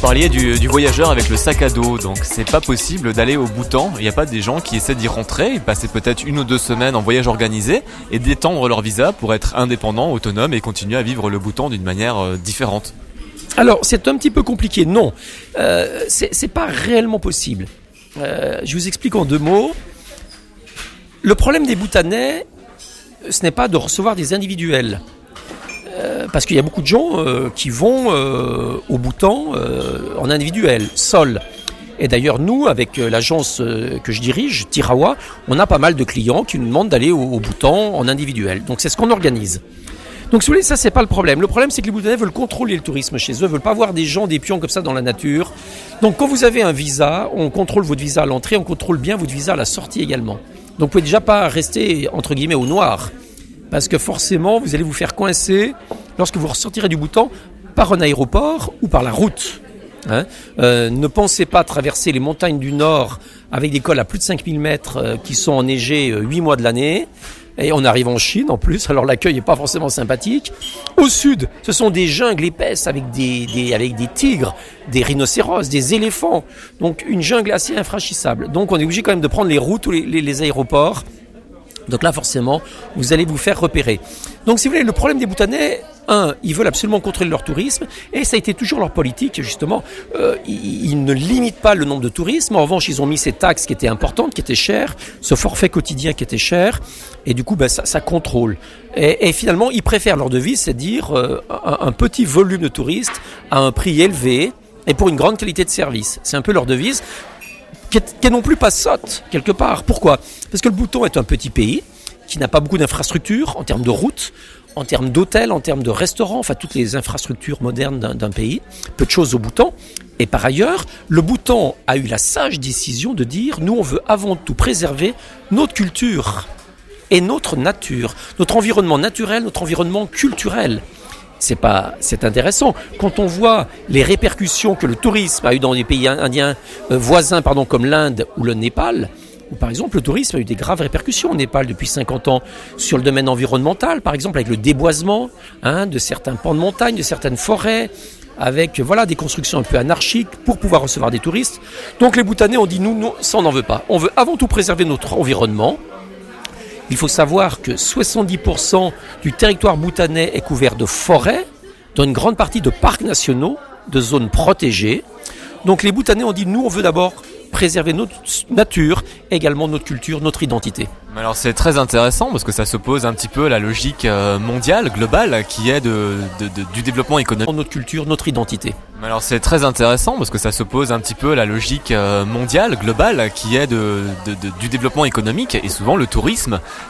parliez du voyageur avec le sac à dos, donc c'est pas possible d'aller au Bhoutan. Il n'y a pas des gens qui essaient d'y rentrer, passer peut-être 1 ou 2 semaines en voyage organisé et d'étendre leur visa pour être indépendants, autonomes et continuer à vivre le Bhoutan d'une manière différente. Alors, c'est un petit peu compliqué, non. C'est pas réellement possible. Je vous explique en 2 mots. Le problème des Bhoutanais, ce n'est pas de recevoir des individuels. Parce qu'il y a beaucoup de gens qui vont au Bhoutan en individuel, seul. Et d'ailleurs, nous, avec l'agence que je dirige, Tirawa, on a pas mal de clients qui nous demandent d'aller au Bhoutan en individuel. Donc c'est ce qu'on organise. Donc si vous voulez, ça c'est pas le problème. Le problème c'est que les Bhoutanais veulent contrôler le tourisme chez eux, veulent pas voir des gens, des pions comme ça dans la nature. Donc quand vous avez un visa, on contrôle votre visa à l'entrée, on contrôle bien votre visa à la sortie également. Donc vous pouvez déjà pas rester entre guillemets au noir. Parce que forcément, vous allez vous faire coincer lorsque vous ressortirez du Bhoutan par un aéroport ou par la route. Ne pensez pas traverser les montagnes du Nord avec des cols à plus de 5000 mètres qui sont enneigés 8 mois de l'année. Et on arrive en Chine en plus, alors l'accueil n'est pas forcément sympathique. Au sud, ce sont des jungles épaisses avec des tigres, des rhinocéros, des éléphants. Donc une jungle assez infranchissable. Donc on est obligé quand même de prendre les routes ou les aéroports. Donc là, forcément, vous allez vous faire repérer. Donc, si vous voulez, le problème des Bhoutanais, ils veulent absolument contrôler leur tourisme, et ça a été toujours leur politique, justement. Ils ne limitent pas le nombre de touristes, mais en revanche, ils ont mis ces taxes qui étaient importantes, qui étaient chères, ce forfait quotidien qui était cher, et du coup, ça contrôle. Et finalement, ils préfèrent leur devise, c'est-à-dire un petit volume de touristes à un prix élevé, et pour une grande qualité de service. C'est un peu leur devise. Qui est non plus pas sotte, quelque part. Pourquoi ? Parce que le Bhoutan est un petit pays qui n'a pas beaucoup d'infrastructures en termes de routes, en termes d'hôtels, en termes de restaurants, enfin toutes les infrastructures modernes d'un pays. Peu de choses au Bhoutan. Et par ailleurs, le Bhoutan a eu la sage décision de dire « Nous, on veut avant tout préserver notre culture et notre nature, notre environnement naturel, notre environnement culturel. » C'est intéressant. Quand on voit les répercussions que le tourisme a eu dans des pays indiens voisins, comme l'Inde ou le Népal, où par exemple le tourisme a eu des graves répercussions au Népal depuis 50 ans sur le domaine environnemental, par exemple avec le déboisement de certains pans de montagne, de certaines forêts, avec des constructions un peu anarchiques pour pouvoir recevoir des touristes. Donc les Bhoutanais ont dit nous, ça on n'en veut pas. On veut avant tout préserver notre environnement. Il faut savoir que 70% du territoire bhoutanais est couvert de forêts, dont une grande partie de parcs nationaux, de zones protégées. Donc les Bhoutanais ont dit, nous on veut d'abord préserver notre nature, également notre culture, notre identité. Alors c'est très intéressant parce que ça s'oppose un petit peu à la logique mondiale, globale, qui est du développement économique. Notre culture, notre identité. Alors c'est très intéressant parce que ça s'oppose un petit peu à la logique mondiale, globale, qui est du développement économique et souvent le tourisme